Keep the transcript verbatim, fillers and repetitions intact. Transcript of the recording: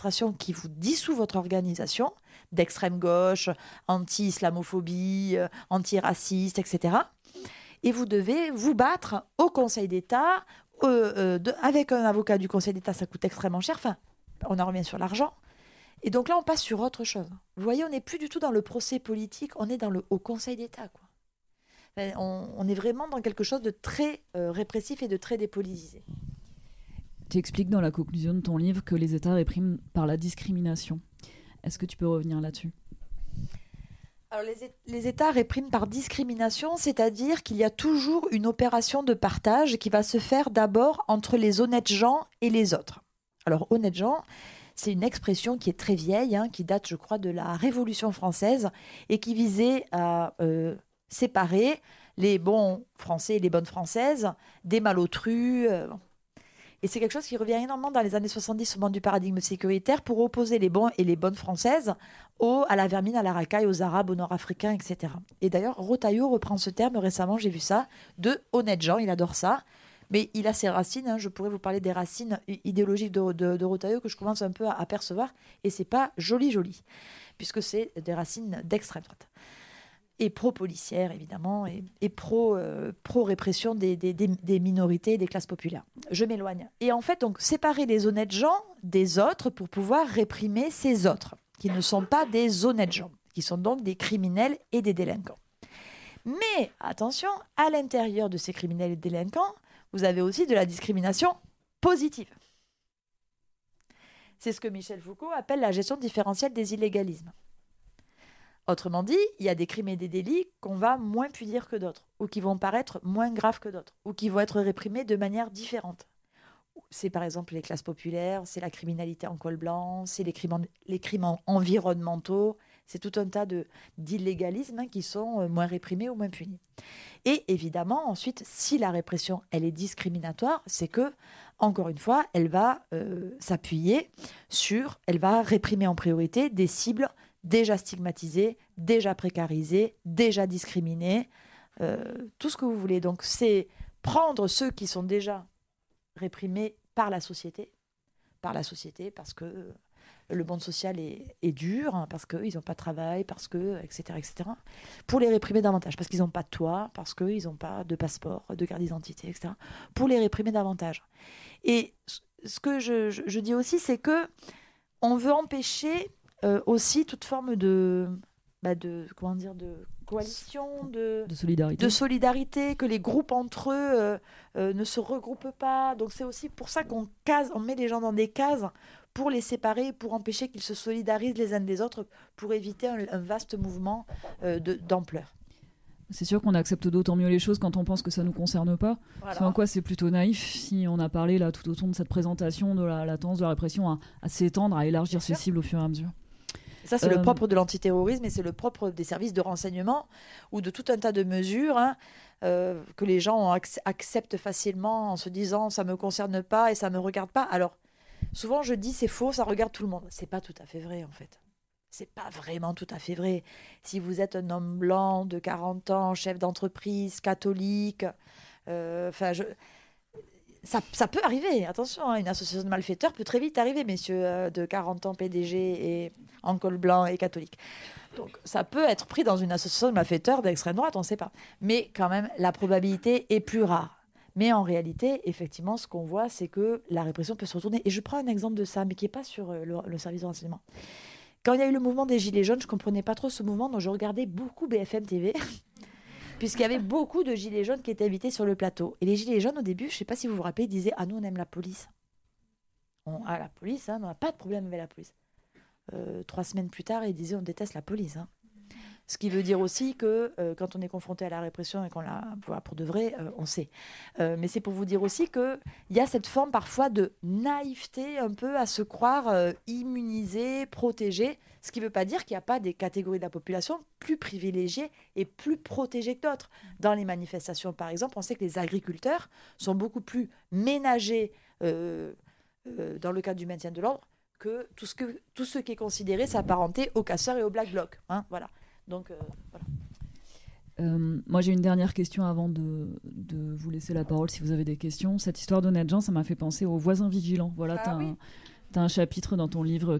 démonstration qui vous dissout votre organisation, d'extrême gauche, anti-islamophobie, euh, anti-raciste, et cetera. Et vous devez vous battre au Conseil d'État, euh, euh, de, avec un avocat du Conseil d'État, ça coûte extrêmement cher. Enfin, on en revient sur l'argent. Et donc là, on passe sur autre chose. Vous voyez, on n'est plus du tout dans le procès politique, on est dans le au Conseil d'État, quoi. Enfin, on, on est vraiment dans quelque chose de très euh, répressif et de très dépolitisé. Tu expliques dans la conclusion de ton livre que les États répriment par la discrimination. Est-ce que tu peux revenir là-dessus ? Alors les, é- les États répriment par discrimination, c'est-à-dire qu'il y a toujours une opération de partage qui va se faire d'abord entre les honnêtes gens et les autres. Alors honnêtes gens, c'est une expression qui est très vieille, hein, qui date, je crois, de la Révolution française et qui visait à euh, séparer les bons Français et les bonnes Françaises des malotrus. Euh, Et c'est quelque chose qui revient énormément dans les années soixante-dix au moment du paradigme sécuritaire pour opposer les bons et les bonnes Françaises aux, à la vermine, à la racaille, aux Arabes, aux Nord-Africains, et cetera. Et d'ailleurs, Rotaillot reprend ce terme récemment, j'ai vu ça, de honnêtes gens, il adore ça. Mais il a ses racines, hein, je pourrais vous parler des racines idéologiques de, de, de Rotaillot que je commence un peu à apercevoir, et c'est pas joli joli, puisque c'est des racines d'extrême droite. Et pro-policière, évidemment, et, et pro, euh, pro-répression des, des, des, des minorités et des classes populaires. Je m'éloigne. Et en fait, donc, séparer les honnêtes gens des autres pour pouvoir réprimer ces autres, qui ne sont pas des honnêtes gens, qui sont donc des criminels et des délinquants. Mais, attention, à l'intérieur de ces criminels et délinquants, vous avez aussi de la discrimination positive. C'est ce que Michel Foucault appelle la gestion différentielle des illégalismes. Autrement dit, il y a des crimes et des délits qu'on va moins punir que d'autres, ou qui vont paraître moins graves que d'autres, ou qui vont être réprimés de manière différente. C'est par exemple les classes populaires, c'est la criminalité en col blanc, c'est les crimes, en, les crimes en, environnementaux, c'est tout un tas de, d'illégalismes hein, qui sont moins réprimés ou moins punis. Et évidemment, ensuite, si la répression elle est discriminatoire, c'est que, encore une fois, elle va euh, s'appuyer sur, elle va réprimer en priorité des cibles déjà stigmatisés, déjà précarisés, déjà discriminés, euh, tout ce que vous voulez. Donc, c'est prendre ceux qui sont déjà réprimés par la société, par la société, parce que le monde social est, est dur, hein, parce qu'ils n'ont pas de travail, parce que, et cetera, et cetera, pour les réprimer davantage, parce qu'ils n'ont pas de toit, parce qu'ils n'ont pas de passeport, de carte d'identité, et cetera, pour les réprimer davantage. Et ce que je, je, je dis aussi, c'est que on veut empêcher Euh, aussi toute forme de, bah de, comment dire, de coalition, de, de, solidarité. de solidarité, que les groupes entre eux euh, euh, ne se regroupent pas. Donc c'est aussi pour ça qu'on case, on met les gens dans des cases pour les séparer, pour empêcher qu'ils se solidarisent les uns des autres, pour éviter un, un vaste mouvement euh, de, d'ampleur. C'est sûr qu'on accepte d'autant mieux les choses quand on pense que ça ne nous concerne pas. Voilà. C'est en quoi c'est plutôt naïf si on a parlé là tout au long de cette présentation de la, la tendance de la répression à, à s'étendre, à élargir Bien ses sûr. cibles au fur et à mesure. Ça, c'est euh... le propre de l'antiterrorisme et c'est le propre des services de renseignement ou de tout un tas de mesures hein, euh, que les gens ac- acceptent facilement en se disant ça ne me concerne pas et ça ne me regarde pas. Alors, souvent, je dis c'est faux, ça regarde tout le monde. C'est pas tout à fait vrai, en fait. C'est pas vraiment tout à fait vrai. Si vous êtes un homme blanc de quarante ans, chef d'entreprise, catholique, enfin, euh, je... Ça, ça peut arriver, attention, hein, une association de malfaiteurs peut très vite arriver, messieurs euh, de quarante ans, P D G et en col blanc et catholique. Donc ça peut être pris dans une association de malfaiteurs d'extrême droite, on ne sait pas. Mais quand même, la probabilité est plus rare. Mais en réalité, effectivement, ce qu'on voit, c'est que la répression peut se retourner. Et je prends un exemple de ça, mais qui n'est pas sur euh, le, le service de renseignement. Quand il y a eu le mouvement des Gilets jaunes, je ne comprenais pas trop ce mouvement, donc je regardais beaucoup B F M T V. Puisqu'il y avait beaucoup de gilets jaunes qui étaient invités sur le plateau. Et les gilets jaunes, au début, je ne sais pas si vous vous rappelez, ils disaient « Ah, nous, on aime la police. » On a la police, hein, on n'a pas de problème avec la police. Euh, trois semaines plus tard, ils disaient « On déteste la police. Hein. » Ce qui veut dire aussi que euh, quand on est confronté à la répression et qu'on la voit pour de vrai, euh, on sait. Euh, mais c'est pour vous dire aussi qu'il y a cette forme parfois de naïveté un peu à se croire euh, immunisé, protégé. Ce qui ne veut pas dire qu'il n'y a pas des catégories de la population plus privilégiées et plus protégées que d'autres. Dans les manifestations, par exemple, on sait que les agriculteurs sont beaucoup plus ménagés euh, euh, dans le cadre du maintien de l'ordre que tout ce, que, tout ce qui est considéré s'apparenter aux casseurs et aux Black Blocs. Hein, voilà. Donc, euh, voilà. Euh, moi, j'ai une dernière question avant de, de vous laisser la parole si vous avez des questions. Cette histoire d'honnête gens, ça m'a fait penser aux voisins vigilants. Voilà, ah, t'as oui. un... tu as un chapitre dans ton livre